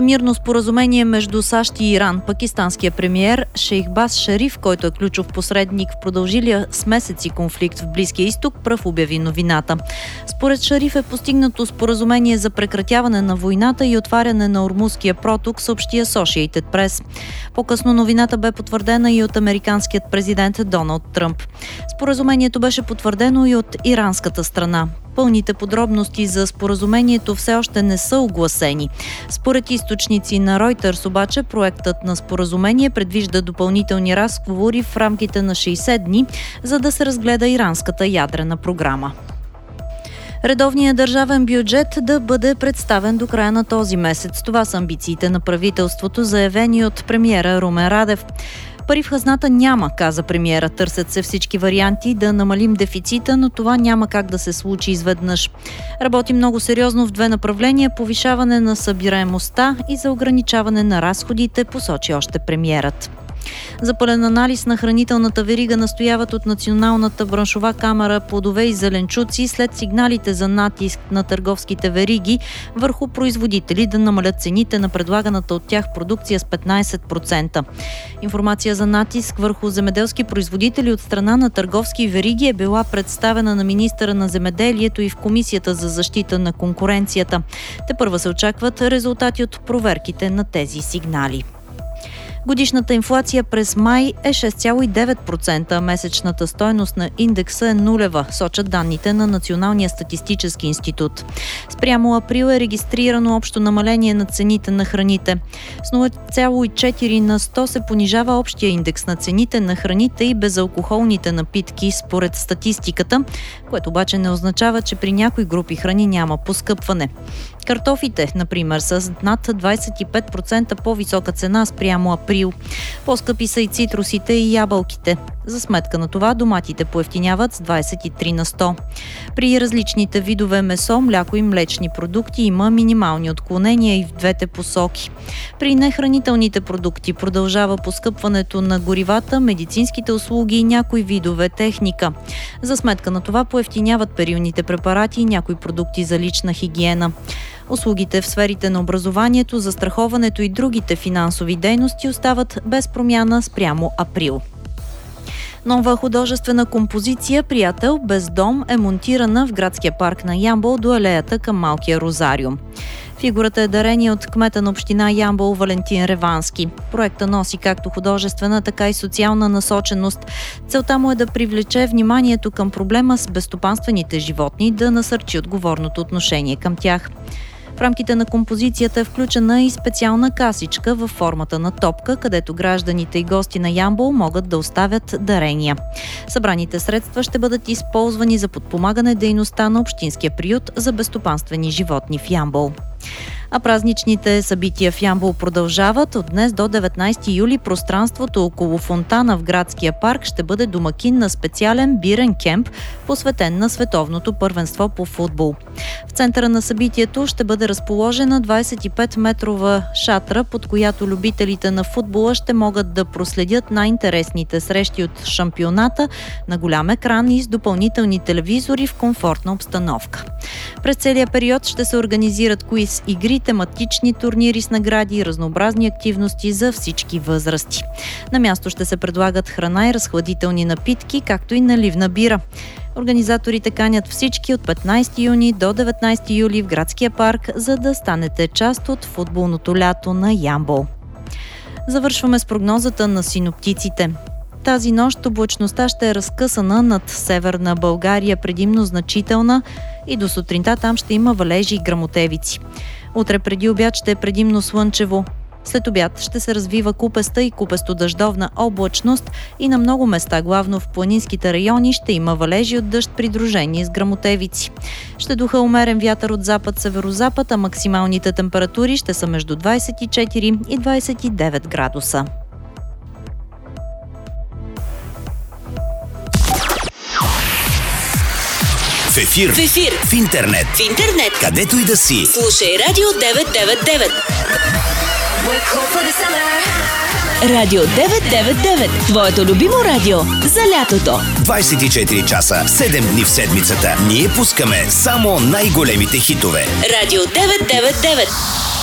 Мирно споразумение между САЩ и Иран. Пакистанският премиер Шейхбаз Шариф, който е ключов посредник в продължилия с месеци конфликт в Близкия изток, пръв обяви новината. Според Шариф е постигнато споразумение за прекратяване на войната и отваряне на Ормузския проток, съобщи Associated Press. По-късно новината бе потвърдена и от американският президент Доналд Тръмп. Споразумението беше потвърдено и от иранската страна. Пълните подробности за споразумението все още не са огласени. Според източници на Reuters обаче, проектът на споразумение предвижда допълнителни разговори в рамките на 60 дни, за да се разгледа иранската ядрена програма. Редовният държавен бюджет да бъде представен до края на този месец. Това са амбициите на правителството, заявени от премиера Румен Радев. Пари в хазната няма, каза премиера. Търсят се всички варианти да намалим дефицита, но това няма как да се случи изведнъж. Работи много сериозно в две направления – повишаване на събираемостта и за ограничаване на разходите, посочи още премиерът. За пълен анализ на хранителната верига настояват от Националната браншова камара плодове и зеленчуци след сигналите за натиск на търговските вериги върху производители да намалят цените на предлаганата от тях продукция с 15%. Информация за натиск върху земеделски производители от страна на търговски вериги е била представена на министъра на земеделието и в Комисията за защита на конкуренцията. Тепърва се очакват резултати от проверките на тези сигнали. Годишната инфлация през май е 6,9%, а месечната стойност на индекса е нулева, сочат данните на Националния статистически институт. Спрямо април е регистрирано общо намаление на цените на храните. С 0,4 на 100 се понижава общия индекс на цените на храните и безалкохолните напитки според статистиката, което обаче не означава, че при някои групи храни няма поскъпване. Картофите, например, са над 25% по-висока цена спрямо април. По-скъпи са и цитрусите и ябълките. За сметка на това доматите поевтиняват с 23 на 100. При различните видове месо, мляко и млечни продукти има минимални отклонения и в двете посоки. При нехранителните продукти продължава поскъпването на горивата, медицинските услуги и някои видове техника. За сметка на това поевтиняват перилните препарати и някои продукти за лична хигиена. Услугите в сферите на образованието, застраховането и другите финансови дейности остават без промяна спрямо април. Нова художествена композиция «Приятел без дом» е монтирана в градския парк на Ямбол до алеята към Малкия розариум. Фигурата е дарение от кмета на община Ямбол Валентин Ревански. Проектът носи както художествена, така и социална насоченост. Целта му е да привлече вниманието към проблема с безстопанствените животни и да насърчи отговорното отношение към тях. В рамките на композицията е включена и специална касичка във формата на топка, където гражданите и гости на Ямбол могат да оставят дарения. Събраните средства ще бъдат използвани за подпомагане дейността на общинския приют за безстопанствени животни в Ямбол. А празничните събития в Ямбол продължават. От днес до 19 юли пространството около фонтана в градския парк ще бъде домакин на специален бирен кемп, посветен на световното първенство по футбол. В центъра на събитието ще бъде разположена 25-метрова шатра, под която любителите на футбола ще могат да проследят най-интересните срещи от шампионата на голям екран и с допълнителни телевизори в комфортна обстановка. През целия период ще се организират куиз игри, тематични турнири с награди и разнообразни активности за всички възрасти. На място ще се предлагат храна и разхладителни напитки, както и наливна бира. Организаторите канят всички от 15 юни до 19 юли в градския парк, за да станете част от футболното лято на Ямбол. Завършваме с прогнозата на синоптиците. Тази нощ облачността ще е разкъсана над северна България, предимно значителна, и до сутринта там ще има валежи и гръмотевици. Утре преди обяд ще е предимно слънчево. След обяд ще се развива купеста и купесто-дъждовна облачност и на много места, главно в планинските райони, ще има валежи от дъжд, придружени с гръмотевици. Ще духа умерен вятър от запад-северозапад, а максималните температури ще са между 24 и 29 градуса. В ефир. В интернет. Където и да си. Слушай Радио 999. Радио 999. Твоето любимо радио за лятото. 24 часа, 7 дни в седмицата. Ние пускаме само най-големите хитове. Радио 999.